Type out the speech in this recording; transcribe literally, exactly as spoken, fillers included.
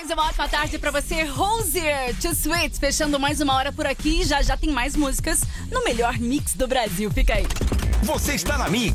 dois, uma ótima tarde pra você. Rosier, Too Sweet, fechando mais uma hora por aqui. Já já tem mais músicas no melhor mix do Brasil. Fica aí. Você está na Mix.